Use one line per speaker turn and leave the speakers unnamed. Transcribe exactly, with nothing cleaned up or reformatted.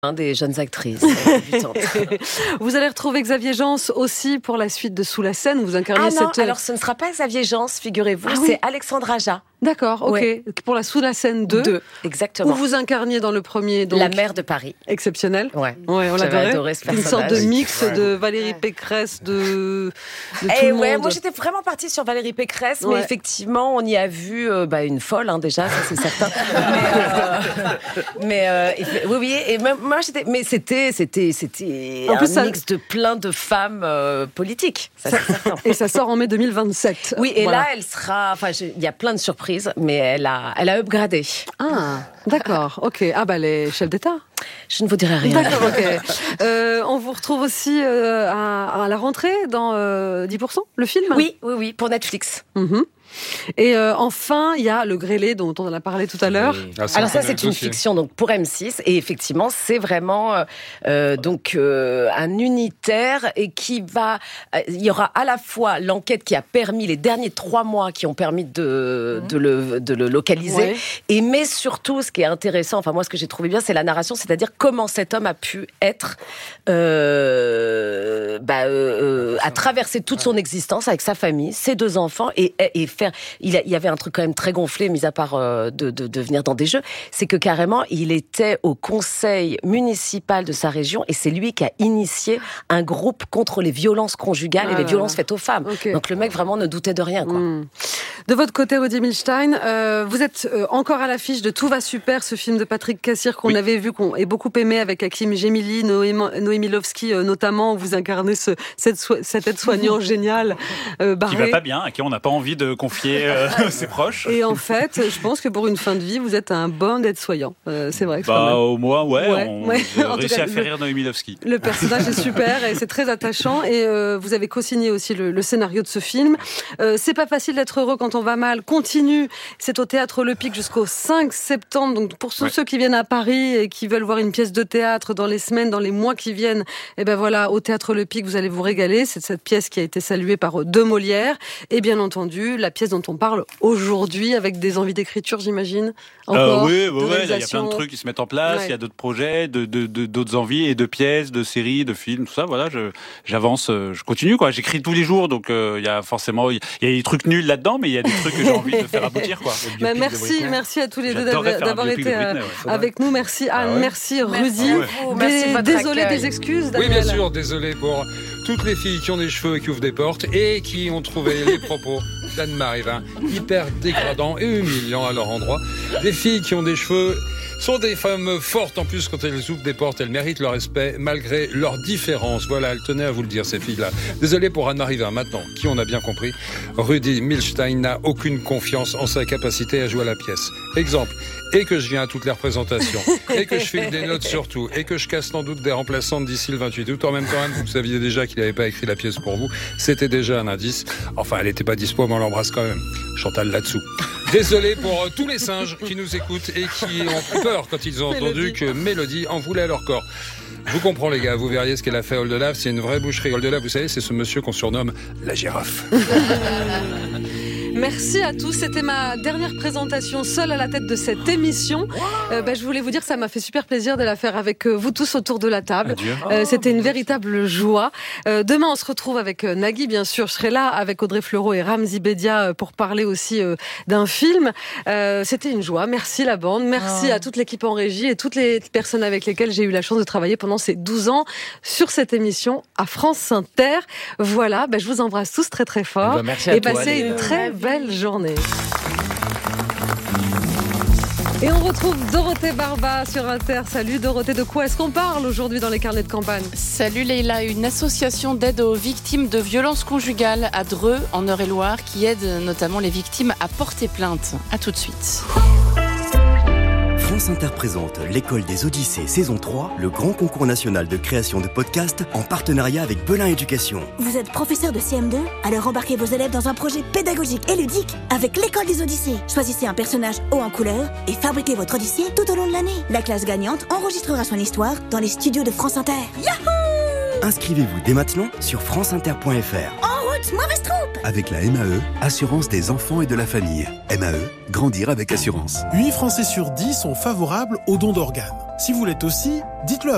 Hein, des jeunes actrices euh, débutantes.
Vous allez retrouver Xavier Jans aussi pour la suite de Sous la scène. Vous incarnez
ah non,
cette...
alors ce ne sera pas Xavier Jans, figurez-vous,
ah,
c'est
oui.
Alexandre Aja.
D'accord, ok.
Ouais.
Pour la Sous la scène deux.
deux, exactement.
Où vous incarniez dans le premier... Donc,
la maire de Paris.
Exceptionnel.
Ouais,
ouais on
j'avais
l'adorait.
adoré ce
Une
personnage.
sorte de mix
ouais.
de Valérie Pécresse, de, de tout
Et
le
ouais,
monde.
moi j'étais vraiment partie sur Valérie Pécresse,
ouais.
mais effectivement, on y a vu euh, bah, une folle, hein, déjà, ça c'est certain. mais euh, mais euh, oui, oui, et même, moi j'étais... Mais c'était, c'était, c'était
en
un
plus, ça...
mix de plein de femmes euh, politiques. Ça, ça...
Et ça sort en mai deux mille vingt-sept.
Oui, et
voilà.
là, elle sera... Enfin, il y a plein de surprises, mais elle a, elle a upgradé.
Ah, d'accord, ok. Ah bah les chefs d'État.
Je ne vous dirai rien.
D'accord, ok. Euh, on vous retrouve aussi euh, à, à la rentrée dans euh, dix pour cent, le film.
Oui, oui, oui, pour Netflix.
Mm-hmm. Et euh, enfin, il y a Le Grêlé dont on en a parlé tout à l'heure.
Oui. Ah, Alors ça, c'est une dossier. fiction donc pour M six et effectivement, c'est vraiment euh, donc euh, un unitaire et qui va. Euh, il y aura à la fois l'enquête qui a permis les derniers trois mois qui ont permis de mmh. de, le, de le localiser, ouais. et mais surtout, ce qui est intéressant, enfin moi, ce que j'ai trouvé bien, c'est la narration, c'est-à-dire comment cet homme a pu être euh, bah, euh, à traverser toute son existence avec sa famille, ses deux enfants et, et faire. Il, a, il y avait un truc quand même très gonflé, mis à part euh, de, de, de venir dans des jeux, c'est que carrément, il était au conseil municipal de sa région et c'est lui qui a initié un groupe contre les violences conjugales ah et les violences faites aux femmes. Okay. Donc le mec vraiment ne doutait de rien, quoi. Mmh.
De votre côté, Rudy Milstein, euh, vous êtes euh, encore à l'affiche de Tout va super, ce film de Patrick Cassir qu'on oui. avait vu, qu'on ait beaucoup aimé avec Hakim Gemili, Noémie Lovski euh, notamment, où vous incarnez ce, cette, cet aide-soignant génial, euh, barré.
Qui va pas bien, à qui on n'a pas envie de confier euh, ses proches.
Et en fait, je pense que pour une fin de vie, vous êtes un bon aide-soignant. Euh, c'est vrai.
Bah, au moins, ouais,
ouais.
on
ouais.
a réussi cas, à faire rire Noémie Lovski.
Le personnage est super et c'est très attachant. Et euh, vous avez co-signé aussi le, le scénario de ce film. Euh, c'est pas facile d'être heureux quand on va mal. Continue. C'est au Théâtre Le Pic jusqu'au cinq septembre. Donc pour tous ouais. ceux qui viennent à Paris et qui veulent voir une pièce de théâtre dans les semaines, dans les mois qui viennent, et ben voilà, au Théâtre Le Pic, vous allez vous régaler. C'est cette pièce qui a été saluée par deux Molières. Et bien entendu, la pièce dont on parle aujourd'hui, avec des envies d'écriture, j'imagine.
Encore, euh, oui, ouais, ouais, il y a plein de trucs qui se mettent en place. Il ouais. y a d'autres projets, de, de, de, d'autres envies, et de pièces, de séries, de films, tout ça. Voilà, je, j'avance, je continue, quoi. J'écris tous les jours, donc il euh, y a forcément, il y a des trucs nuls là-dedans, mais il y a des trucs que j'ai envie de faire aboutir, quoi.
Bah, merci, merci à tous les deux d'avoir, d'avoir été Britney, ouais. avec nous. Merci Anne, ah ouais. merci Rudy.
Merci, ouais.
Des, désolé des excuses.
Daniel. Oui, bien sûr, désolé pour toutes les filles qui ont des cheveux et qui ouvrent des portes et qui ont trouvé les propos d'Anne-Marie Vin hyper dégradants et humiliants à leur endroit. Des filles qui ont des cheveux sont des femmes fortes en plus quand elles ouvrent des portes. Elles méritent leur respect malgré leurs différences. Voilà, elles tenaient à vous le dire, ces filles-là. Désolé pour Anne-Marie Vin. Maintenant, qui on a bien compris, Rudy Milstein n'a aucune confiance en sa capacité à jouer à la pièce. Exemple, et que je viens à toutes les représentations, et que je file des notes surtout, et que je casse sans doute des remplaçantes d'ici le vingt-huit août. En même temps, Anne, vous saviez déjà qu'il n'avait pas écrit la pièce pour vous. C'était déjà un indice. Enfin, elle n'était pas dispo, mais on l'embrasse quand même. Chantal là-dessous. Désolé pour euh, tous les singes qui nous écoutent et qui ont peur quand ils ont entendu Mélodie. que Mélodie en voulait à leur corps. Je vous comprends, les gars, vous verriez ce qu'elle a fait à Oldelave. C'est une vraie boucherie. Oldelave, vous savez, c'est ce monsieur qu'on surnomme la girafe.
Merci à tous, c'était ma dernière présentation seule à la tête de cette émission. Euh, bah, je voulais vous dire que ça m'a fait super plaisir de la faire avec euh, vous tous autour de la table. Euh, c'était une véritable joie. Euh, demain, on se retrouve avec euh, Nagui, bien sûr. Je serai là avec Audrey Fleurot et Ramzi Bedia euh, pour parler aussi euh, d'un film. Euh, c'était une joie. Merci la bande, merci oh. à toute l'équipe en régie et toutes les personnes avec lesquelles j'ai eu la chance de travailler pendant ces douze ans sur cette émission à France Inter. Voilà, bah, je vous embrasse tous très très fort.
Bah, merci à
et
toi,
passez une très belle journée. Et on retrouve Dorothée Barba sur Inter. Salut Dorothée, de quoi est-ce qu'on parle aujourd'hui dans les carnets de campagne ?
Salut Leïla, une association d'aide aux victimes de violences conjugales à Dreux, en Eure-et-Loire, qui aide notamment les victimes à porter plainte. À tout de suite.
France Inter présente l'École des Odyssées saison trois, le grand concours national de création de podcasts en partenariat avec Belin Éducation.
Vous êtes professeur de C M deux ? Alors embarquez vos élèves dans un projet pédagogique et ludique avec l'École des Odyssées. Choisissez un personnage haut en couleur et fabriquez votre Odyssée tout au long de l'année. La classe gagnante enregistrera son histoire dans les studios de France Inter. Yahoo !
Inscrivez-vous dès maintenant sur franceinter point f r.
En route, mauvaise troupe !
Avec la M A E, Assurance des enfants et de la famille. M A E, grandir avec assurance.
huit Français sur dix sont favorables aux dons d'organes. Si vous l'êtes aussi, dites-le à